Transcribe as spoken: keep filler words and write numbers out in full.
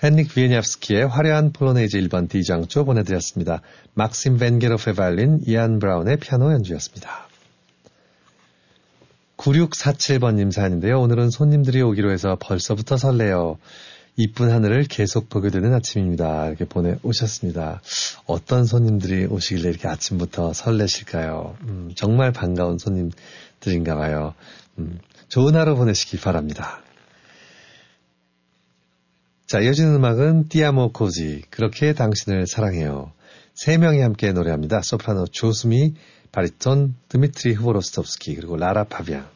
헨릭 비에니아프스키의 화려한 폴로네이즈 일 번 D장조 보내드렸습니다. 막심 벤게로프의 바이올린, 이안 브라운의 피아노 연주였습니다. 구육사칠 번님 사연인데요. 오늘은 손님들이 오기로 해서 벌써부터 설레요. 이쁜 하늘을 계속 보게 되는 아침입니다. 이렇게 보내오셨습니다. 어떤 손님들이 오시길래 이렇게 아침부터 설레실까요? 음, 정말 반가운 손님들인가 봐요. 음, 좋은 하루 보내시기 바랍니다. 자, 이어지는 음악은 띠아모 코지, 그렇게 당신을 사랑해요. 세 명이 함께 노래합니다. 소프라노 조수미, 바리톤 드미트리 후보로스톱스키, 그리고 라라 파비앙.